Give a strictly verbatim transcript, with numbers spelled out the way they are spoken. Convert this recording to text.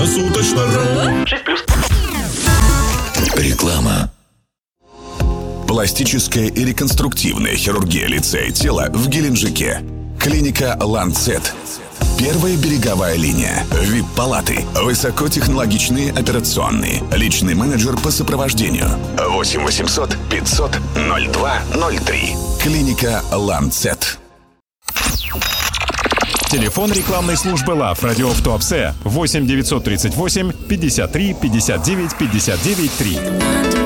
Круглосуточно. шесть плюс. Реклама. Пластическая и реконструктивная хирургия лица и тела в Геленджике. Клиника «Ланцет». Первая береговая линия. ви ай пи-палаты. Высокотехнологичные операционные. Личный менеджер по сопровождению. восемь восемьсот пятьсот ноль два ноль три. Клиника «Ланцет». Телефон рекламной службы ЛАВ «Радио в Туапсе» восемь девятьсот тридцать восемь пятьдесят три пятьдесят девять пятьдесят девять три.